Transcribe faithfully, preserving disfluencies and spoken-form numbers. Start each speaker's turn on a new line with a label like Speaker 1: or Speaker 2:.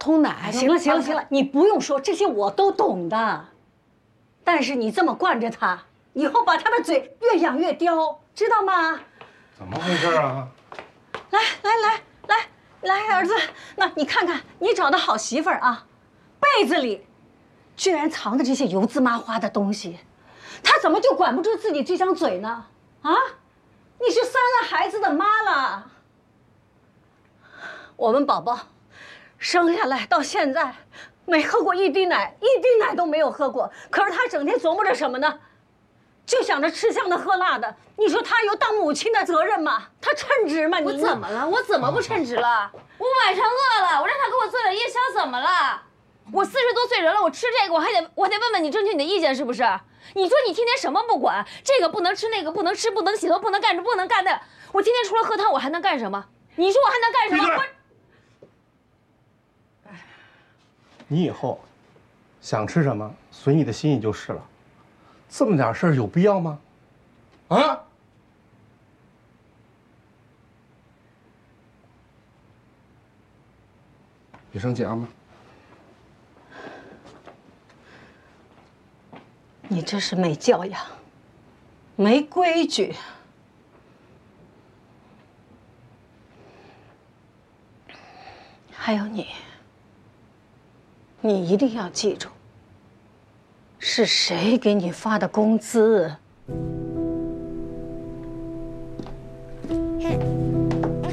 Speaker 1: 冲奶。
Speaker 2: 行了行了行了，你不用说这些，我都懂的。但是你这么惯着他，以后把他的嘴越养越刁，知道吗？
Speaker 3: 怎么回事啊？
Speaker 2: 来来来来来，儿子，那你看看，你找的好媳妇儿啊，被子里居然藏着这些油渍麻花的东西，他怎么就管不住自己这张嘴呢？啊，你是三个孩子的妈了。我们宝宝生下来到现在没喝过一滴奶，一滴奶都没有喝过。可是他整天琢磨着什么呢？就想着吃香的喝辣的。你说他有当母亲的责任吗？他称职吗？你
Speaker 4: 我怎么了？我怎么不称职了？我晚上饿了，我让他给我做点夜宵，怎么了？我四十多岁人了，我吃这个我还得我还得问问你，征求你的意见是不是？你说你天天什么不管，这个不能吃，那个不能吃，不能洗头，不能干这不能干那，我天天除了喝汤我还能干什么？你说我还能干什么？我。
Speaker 3: 你以后想吃什么，随你的心意就是了。这么点事儿有必要吗？啊？你生气啊吗？
Speaker 2: 你这是没教养，没规矩。还有你，你一定要记住，是谁给你发的工资？